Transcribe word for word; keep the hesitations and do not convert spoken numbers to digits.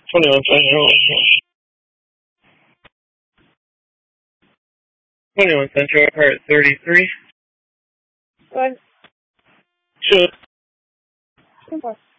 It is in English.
twenty-one Central. twenty-one Central, part thirty-three. Good. Sure. Simple.